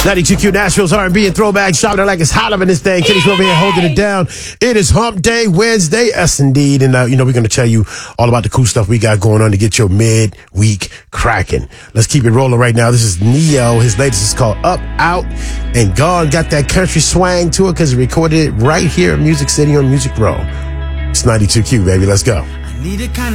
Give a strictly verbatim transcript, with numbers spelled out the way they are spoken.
ninety-two Q Nashville's R and B and throwback, shouting like it's hot up in this thing. Kitty's over here holding it down. It is Hump Day Wednesday, yes indeed. And, uh, you know, we're going to tell you all about the cool stuff we got going on to get your mid-week cracking. Let's keep it rolling right now. This is Neo. His latest is called Up, Out, and Gone. Got that country swang to it because he recorded it right here in Music City on Music Row. It's ninety-two Q, baby. Let's go. I need a kind of